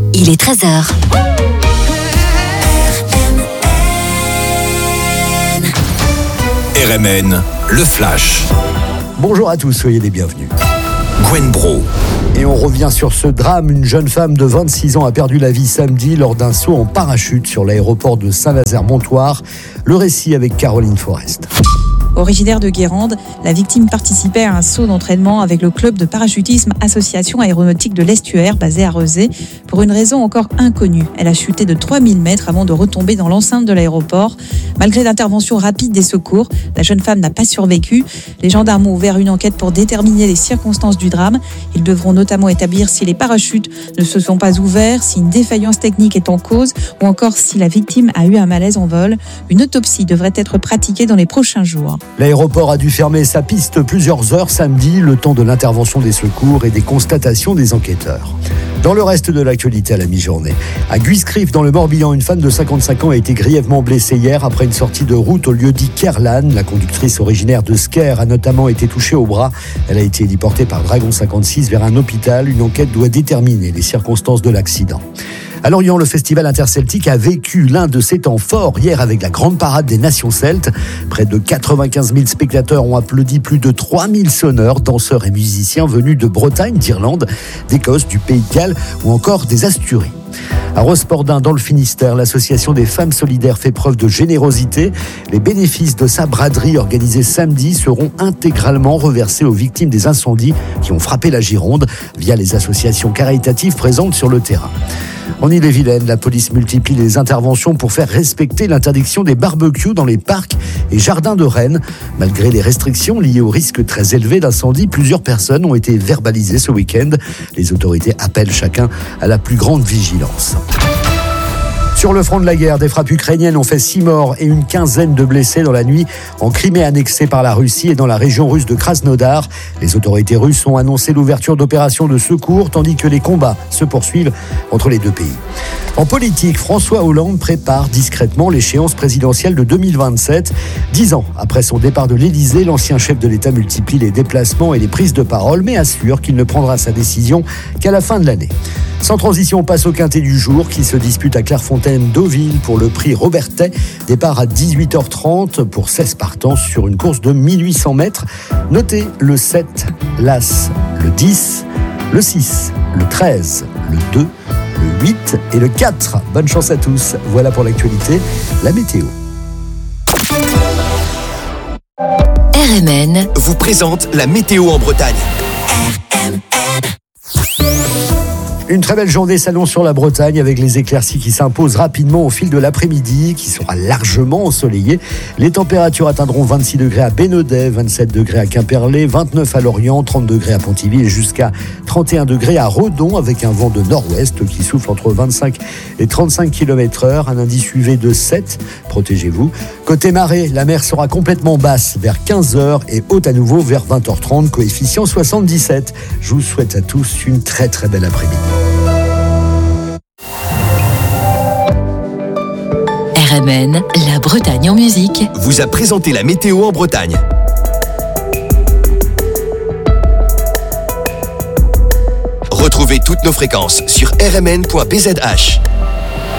il est 13h. RMN, le Flash. Bonjour à tous, soyez les bienvenus. Gwen Bro. Et on revient sur ce drame. Une jeune femme de 26 ans a perdu la vie samedi lors d'un saut en parachute sur l'aéroport de Saint-Nazaire-Montoire. Le récit avec Caroline Forest. Originaire de Guérande, la victime participait à un saut d'entraînement avec le club de parachutisme Association aéronautique de l'Estuaire basé à Rezé. Pour une raison encore inconnue, elle a chuté de 3000 mètres avant de retomber dans l'enceinte de l'aéroport. Malgré l'intervention rapide des secours, la jeune femme n'a pas survécu. Les gendarmes ont ouvert une enquête pour déterminer les circonstances du drame. Ils devront notamment établir si les parachutes ne se sont pas ouverts, si une défaillance technique est en cause ou encore si la victime a eu un malaise en vol. Une autopsie devrait être pratiquée dans les prochains jours. L'aéroport a dû fermer sa piste plusieurs heures samedi, le temps de l'intervention des secours et des constatations des enquêteurs. Dans le reste de l'actualité à la mi-journée, à Guiscriff, dans le Morbihan, une femme de 55 ans a été grièvement blessée hier après une sortie de route au lieu-dit Kerlan. La conductrice originaire de Sker a notamment été touchée au bras. Elle a été héliportée par Dragon 56 vers un hôpital. Une enquête doit déterminer les circonstances de l'accident. À Lorient, le festival interceltique a vécu l'un de ses temps forts hier avec la grande parade des nations celtes. Près de 95 000 spectateurs ont applaudi plus de 3 000 sonneurs, danseurs et musiciens venus de Bretagne, d'Irlande, d'Écosse, du Pays de Galles ou encore des Asturies. À Rospordin, dans le Finistère, l'association des femmes solidaires fait preuve de générosité. Les bénéfices de sa braderie organisée samedi seront intégralement reversés aux victimes des incendies qui ont frappé la Gironde via les associations caritatives présentes sur le terrain. En Ille-et-Vilaine, la police multiplie les interventions pour faire respecter l'interdiction des barbecues dans les parcs et jardins de Rennes. Malgré les restrictions liées au risque très élevé d'incendie, plusieurs personnes ont été verbalisées ce week-end. Les autorités appellent chacun à la plus grande vigilance. Sur le front de la guerre, des frappes ukrainiennes ont fait 6 morts et une quinzaine de blessés dans la nuit en Crimée annexée par la Russie et dans la région russe de Krasnodar. Les autorités russes ont annoncé l'ouverture d'opérations de secours tandis que les combats se poursuivent entre les deux pays. En politique, François Hollande prépare discrètement l'échéance présidentielle de 2027. 10 ans après son départ de l'Élysée, l'ancien chef de l'État multiplie les déplacements et les prises de parole, mais assure qu'il ne prendra sa décision qu'à la fin de l'année. Sans transition, on passe au quintet du jour qui se dispute à Clairefontaine-Deauville pour le prix Robertet. Départ à 18h30 pour 16 partants sur une course de 1800 mètres. Notez le 7, l'As, le 10, le 6, le 13, le 2, le 8 et le 4. Bonne chance à tous. Voilà pour l'actualité. La météo. RMN vous présente la météo en Bretagne. Une très belle journée s'annonce sur la Bretagne avec les éclaircies qui s'imposent rapidement au fil de l'après-midi, qui sera largement ensoleillé. Les températures atteindront 26 degrés à Bénodet, 27 degrés à Quimperlé, 29 à Lorient, 30 degrés à Pontivy et jusqu'à 31 degrés à Redon avec un vent de nord-ouest qui souffle entre 25 et 35 km/h, un indice UV de 7. Protégez-vous. Côté marée, la mer sera complètement basse vers 15h et haute à nouveau vers 20h30, coefficient 77. Je vous souhaite à tous une très très belle après-midi. RMN, la Bretagne en musique, vous a présenté la météo en Bretagne. Retrouvez toutes nos fréquences sur rmn.bzh.